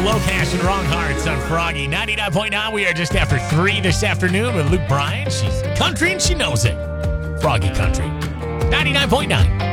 Low Cash and Wrong Hearts on Froggy 99.9. We are just after 3 this afternoon with Luke Bryan. She's country and she knows it. Froggy Country 99.9.